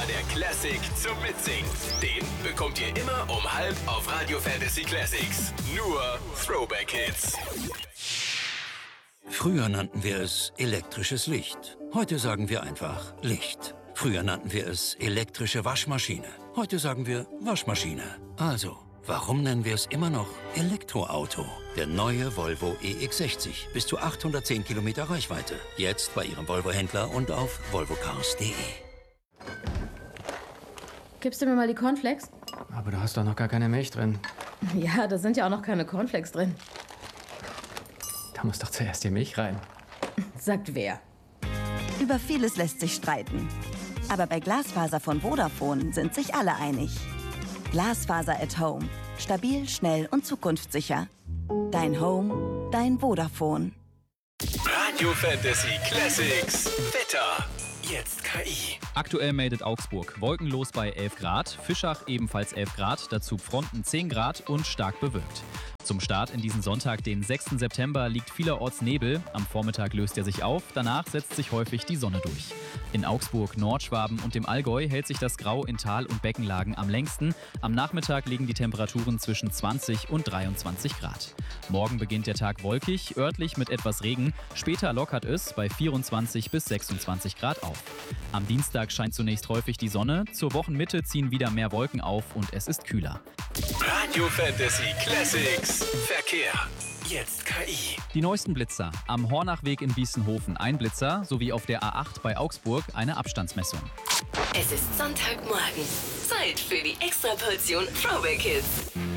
Der Classic zum Mitsingen. Den bekommt ihr immer um 1:30 auf Radio Fantasy Classics. Nur Throwback Hits. Früher nannten wir es elektrisches Licht. Heute sagen wir einfach Licht. Früher nannten wir es elektrische Waschmaschine. Heute sagen wir Waschmaschine. Also, warum nennen wir es immer noch Elektroauto? Der neue Volvo EX60. Bis zu 810 Kilometer Reichweite. Jetzt bei Ihrem Volvo-Händler und auf volvocars.de. Gibst du mir mal die Cornflakes? Aber du hast doch noch gar keine Milch drin. Ja, da sind ja auch noch keine Cornflakes drin. Da muss doch zuerst die Milch rein. Sagt wer? Über vieles lässt sich streiten. Aber bei Glasfaser von Vodafone sind sich alle einig. Glasfaser at Home. Stabil, schnell und zukunftssicher. Dein Home, dein Vodafone. Radio Fantasy Classics. Wetter. Jetzt KI. Aktuell meldet Augsburg wolkenlos bei 11 Grad, Fischach ebenfalls 11 Grad, dazu Pfronten 10 Grad und stark bewölkt. Zum Start in diesen Sonntag, den 6. September, liegt vielerorts Nebel. Am Vormittag löst er sich auf, danach setzt sich häufig die Sonne durch. In Augsburg, Nordschwaben und dem Allgäu hält sich das Grau in Tal- und Beckenlagen am längsten. Am Nachmittag liegen die Temperaturen zwischen 20 und 23 Grad. Morgen beginnt der Tag wolkig, örtlich mit etwas Regen. Später lockert es bei 24 bis 26 Grad auf. Am Dienstag scheint zunächst häufig die Sonne. Zur Wochenmitte ziehen wieder mehr Wolken auf und es ist kühler. Radio Fantasy Classics. Verkehr. Jetzt KI. Die neuesten Blitzer. Am Hornachweg in Bießenhofen ein Blitzer, sowie auf der A8 bei Augsburg eine Abstandsmessung. Es ist Sonntagmorgen. Zeit für die Extraportion Throwback Hits.